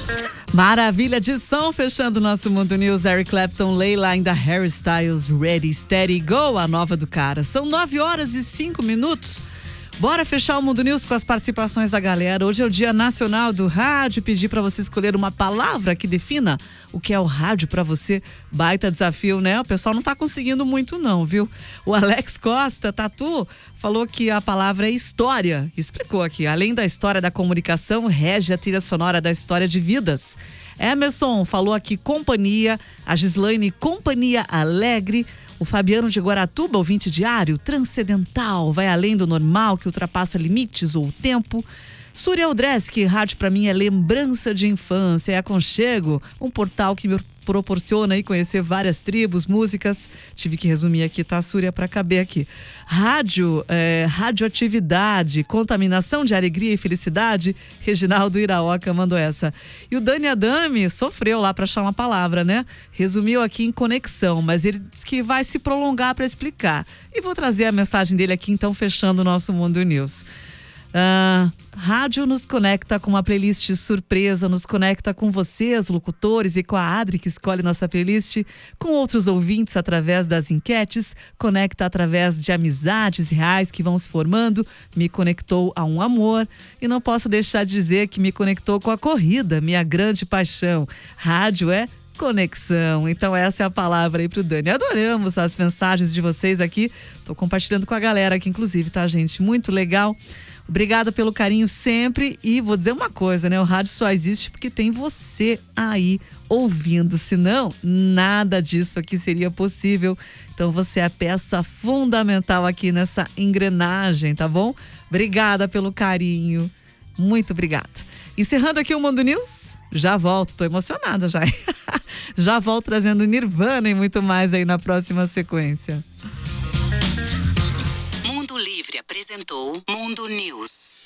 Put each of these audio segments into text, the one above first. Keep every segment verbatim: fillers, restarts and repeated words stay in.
Maravilha de som, fechando o nosso Mundo News. Eric Clapton, Layla, ainda Harry Styles, Ready, Steady, Go, a nova do cara. São nove horas e cinco minutos. Bora fechar o Mundo News com as participações da galera. Hoje é o Dia Nacional do Rádio. Pedi para você escolher uma palavra que defina o que é o rádio para você. Baita desafio, né? O pessoal não tá conseguindo muito não, viu? O Alex Costa, Tatu, falou que a palavra é história. Explicou aqui. Além da história da comunicação, rege a trilha sonora da história de vidas. Emerson falou aqui companhia. A Gislaine, companhia alegre. O Fabiano de Guaratuba, ouvinte diário, transcendental, vai além do normal, que ultrapassa limites ou tempo. Surya Udreski, rádio para mim é lembrança de infância, é aconchego, um portal que me proporciona aí conhecer várias tribos, músicas. Tive que resumir aqui, tá, Surya, para caber aqui. Rádio, é, radioatividade, contaminação de alegria e felicidade. Reginaldo Iraoca mandou essa. E o Dani Adami sofreu lá para achar uma palavra, né? Resumiu aqui em conexão, mas ele disse que vai se prolongar para explicar. E vou trazer a mensagem dele aqui, então, fechando o nosso Mundo News. Uh, rádio nos conecta com uma playlist surpresa, nos conecta com vocês, locutores, e com a Adri, que escolhe nossa playlist, com outros ouvintes através das enquetes, conecta através de amizades reais que vão se formando, me conectou a um amor, e não posso deixar de dizer que me conectou com a corrida, minha grande paixão. Rádio é conexão. Então essa é a palavra aí pro Dani. Adoramos as mensagens de vocês aqui, tô compartilhando com a galera aqui, inclusive, tá, gente? Muito legal. Obrigada pelo carinho sempre, e vou dizer uma coisa, né? O rádio só existe porque tem você aí ouvindo, senão nada disso aqui seria possível. Então você é a peça fundamental aqui nessa engrenagem, tá bom? Obrigada pelo carinho, muito obrigada. Encerrando aqui o Mundo News, já volto, tô emocionada já. Já volto trazendo Nirvana e muito mais aí na próxima sequência. Mundo Livre apresentou Mundo News.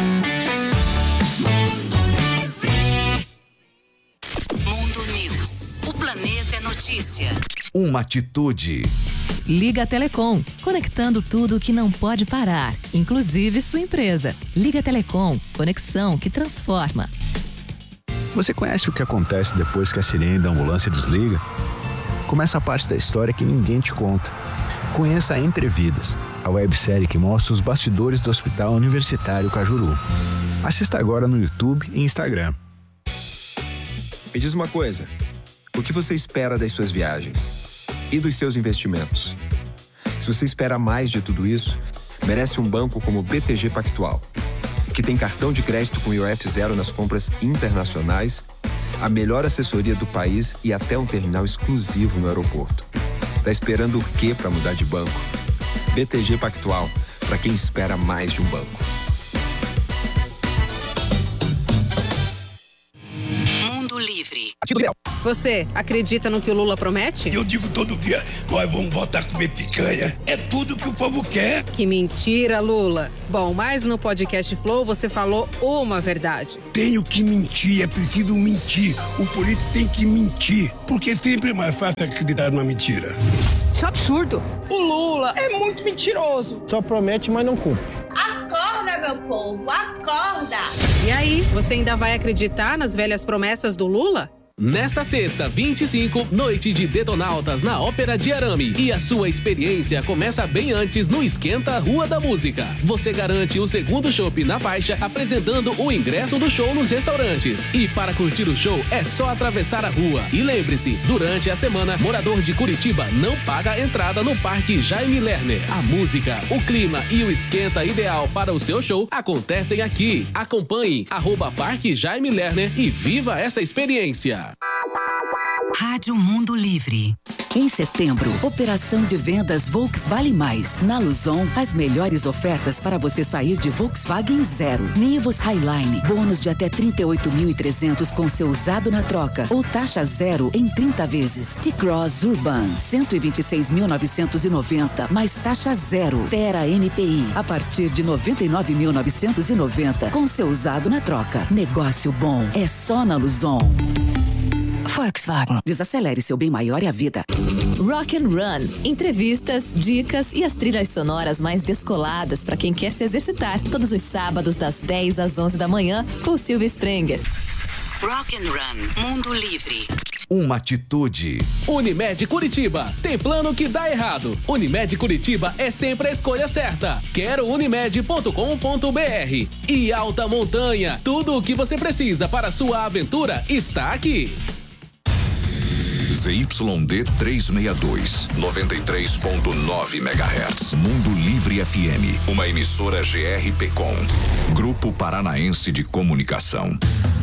Mundo News. O planeta é notícia. Uma atitude. Liga Telecom, conectando tudo que não pode parar, inclusive sua empresa. Liga Telecom, conexão que transforma. Você conhece o que acontece depois que a sirene da ambulância desliga? Começa a parte da história que ninguém te conta. Conheça a Entre Vidas, a websérie que mostra os bastidores do Hospital Universitário Cajuru. Assista agora no YouTube e Instagram. Me diz uma coisa, o que você espera das suas viagens? E dos seus investimentos? Se você espera mais de tudo isso, merece um banco como o B T G Pactual, que tem cartão de crédito com I O F zero nas compras internacionais, a melhor assessoria do país e até um terminal exclusivo no aeroporto. Tá esperando o quê para mudar de banco? B T G Pactual, para quem espera mais de um banco. Mundo Livre. Você acredita no que o Lula promete? Eu digo todo dia, nós vamos voltar a comer picanha. É tudo que o povo quer. Que mentira, Lula. Bom, mas no podcast Flow você falou uma verdade. Tenho que mentir, é preciso mentir. O político tem que mentir, porque sempre é mais fácil acreditar numa mentira. Isso é absurdo. O Lula é muito mentiroso. Só promete, mas não cumpre. Acorda, meu povo, acorda! E aí, você ainda vai acreditar nas velhas promessas do Lula? Nesta sexta, vinte e cinco, noite de Detonautas na Ópera de Arame. E a sua experiência começa bem antes no Esquenta Rua da Música. Você garante o segundo chopp na faixa, apresentando o ingresso do show nos restaurantes. E para curtir o show, é só atravessar a rua. E lembre-se, durante a semana, morador de Curitiba não paga a entrada no Parque Jaime Lerner. A música, o clima e o esquenta ideal para o seu show acontecem aqui. Acompanhe arroba Parque Jaime Lerner e viva essa experiência. Rádio Mundo Livre. Em setembro, operação de vendas Volkswagen Mais. Na Luzon, as melhores ofertas para você sair de Volkswagen zero. Nivus Highline, bônus de até trinta e oito mil e trezentos com seu usado na troca. Ou taxa zero em trinta vezes. T-Cross Urban, cento e vinte e seis mil novecentos e noventa, mais taxa zero. Terra N P I, a partir de noventa e nove mil novecentos e noventa, com seu usado na troca. Negócio bom, é só na Luzon. Volkswagen. Desacelere seu bem maior e a vida. Rock and Run. Entrevistas, dicas e as trilhas sonoras mais descoladas para quem quer se exercitar. Todos os sábados das dez às onze da manhã com Silvia Sprenger. Rock and Run, Mundo Livre. Uma atitude. Unimed Curitiba. Tem plano que dá errado. Unimed Curitiba é sempre a escolha certa. quero unimed ponto com ponto br. E Alta Montanha. Tudo o que você precisa para a sua aventura está aqui. Z Y D trezentos e sessenta e dois, noventa e três ponto nove megahertz. Mundo Livre F M, uma emissora G R P com. Grupo Paranaense de Comunicação.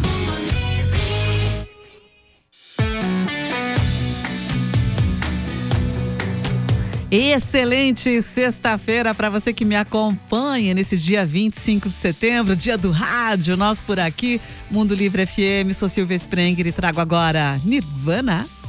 Excelente sexta-feira para você que me acompanha nesse dia vinte e cinco de setembro, dia do rádio. Nós por aqui, Mundo Livre F M, sou Silvia Sprenger e trago agora Nirvana.